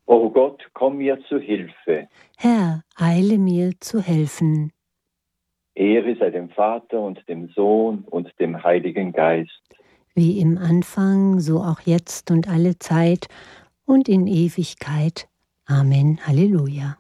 O Gott, komm mir zu Hilfe. Herr, eile mir zu helfen. Ehre sei dem Vater und dem Sohn und dem Heiligen Geist. Wie im Anfang, so auch jetzt und alle Zeit und in Ewigkeit. Amen. Halleluja.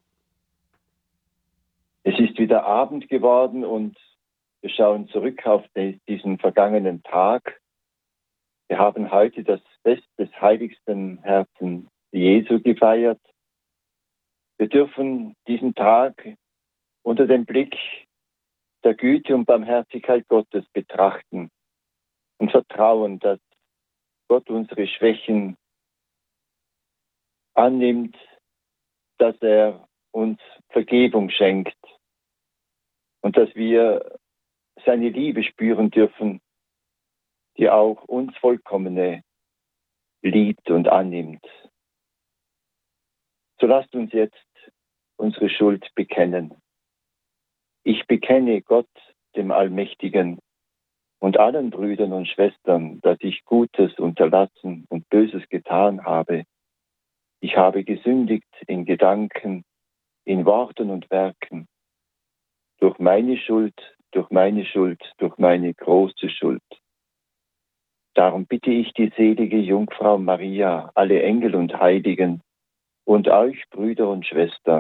Es ist wieder Abend geworden und wir schauen zurück auf diesen vergangenen Tag. Wir haben heute das Fest des heiligsten Herzens Jesu gefeiert. Wir dürfen diesen Tag unter dem Blick der Güte und Barmherzigkeit Gottes betrachten und vertrauen, dass Gott unsere Schwächen annimmt, dass er uns Vergebung schenkt und dass wir seine Liebe spüren dürfen, die auch uns Vollkommene liebt und annimmt. So lasst uns jetzt unsere Schuld bekennen. Ich bekenne Gott, dem Allmächtigen, und allen Brüdern und Schwestern, dass ich Gutes unterlassen und Böses getan habe. Ich habe gesündigt in Gedanken, in Worten und Werken, durch meine Schuld, durch meine große Schuld. Darum bitte ich die selige Jungfrau Maria, alle Engel und Heiligen und euch, Brüder und Schwestern,